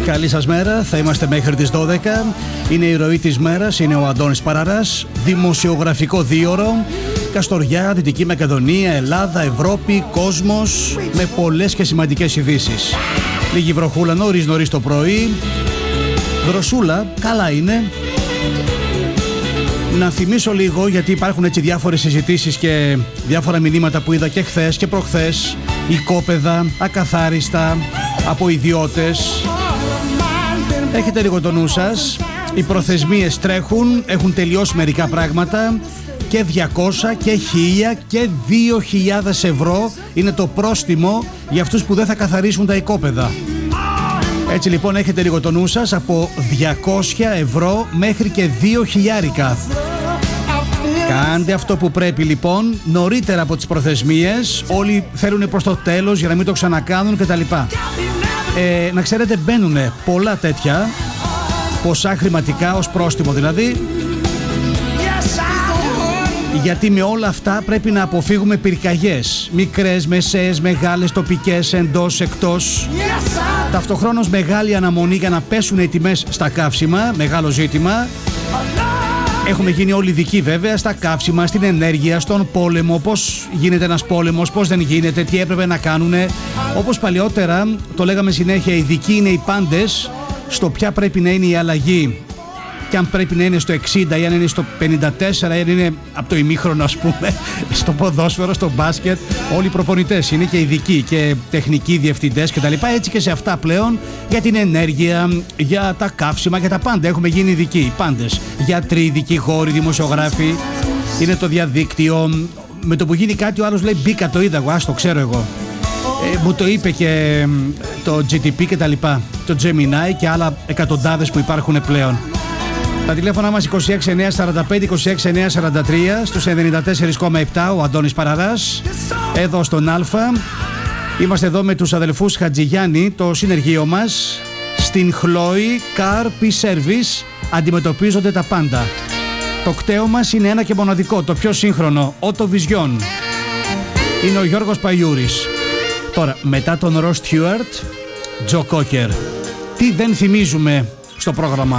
Καλή σας μέρα, θα είμαστε μέχρι τις 12. Είναι η ροή της μέρας, είναι ο Αντώνης Παραράς. Δημοσιογραφικό δίωρο. Καστοριά, Δυτική Μακεδονία, Ελλάδα, Ευρώπη, κόσμος, με πολλές και σημαντικές ειδήσεις. Λίγη βροχούλα νωρίς το πρωί. Δροσούλα, καλά είναι. Να θυμίσω λίγο, γιατί υπάρχουν έτσι διάφορες συζητήσεις και διάφορα μηνύματα που είδα και χθες και προχθές. Οικόπεδα, ακαθάριστα, από ιδιώτες. Έχετε λίγο το νου σας. Οι προθεσμίες τρέχουν, έχουν τελειώσει μερικά πράγματα. Και 200 και 1000 και 2000 ευρώ είναι το πρόστιμο για αυτούς που δεν θα καθαρίσουν τα οικόπεδα. Έτσι λοιπόν έχετε λίγο το νου σας, από 200 ευρώ μέχρι και 2000. Κάντε αυτό που πρέπει λοιπόν, νωρίτερα από τις προθεσμίες. Όλοι θέλουν προς το τέλος για να μην το ξανακάνουν κτλ. Να ξέρετε, μπαίνουν πολλά τέτοια ποσά χρηματικά ως πρόστιμο δηλαδή. Γιατί με όλα αυτά πρέπει να αποφύγουμε πυρκαγιές. Μικρές, μεσαίες, μεγάλες, τοπικές, εντός, εκτός. Ταυτοχρόνως μεγάλη αναμονή για να πέσουν οι τιμές στα καύσιμα. Μεγάλο ζήτημα. Έχουμε γίνει όλοι ειδικοί βέβαια στα καύσιμα, στην ενέργεια, στον πόλεμο. Πώς γίνεται ένας πόλεμος, πώς δεν γίνεται, τι έπρεπε να κάνουνε. Όπως παλιότερα το λέγαμε συνέχεια, ειδικοί είναι οι πάντες στο ποια πρέπει να είναι η αλλαγή. Και αν πρέπει να είναι στο 60 ή αν είναι στο 54 ή αν είναι από το ημίχρονο, ας πούμε, στο ποδόσφαιρο, στο μπάσκετ. Όλοι οι προπονητές είναι και ειδικοί και τεχνικοί διευθυντές κτλ. Έτσι και σε αυτά πλέον, για την ενέργεια, για τα καύσιμα, για τα πάντα έχουμε γίνει ειδικοί. Οι πάντες. Γιατροί, δικηγόροι, δημοσιογράφοι. Είναι το διαδίκτυο. Με το που γίνει κάτι, ο άλλος λέει μπήκα, το είδα εγώ, το ξέρω εγώ. Μου το είπε και το GTP κτλ. Το Gemini και άλλα εκατοντάδες που υπάρχουν πλέον. Τα τηλέφωνα μας 26945, 26943, στους 94,7 ο Αντώνης Παραράς, εδώ στον Α. Είμαστε εδώ με τους αδελφούς Χατζηγιάννη, το συνεργείο μας. Στην Χλόη Car P-Service αντιμετωπίζονται τα πάντα. Το κτέο μας είναι ένα και μοναδικό, το πιο σύγχρονο, Auto Vision. Είναι ο Γιώργος Παγιούρης. Τώρα, μετά τον Ρο Στιούαρτ, Τζο Κόκερ. Τι δεν θυμίζουμε στο πρόγραμμα.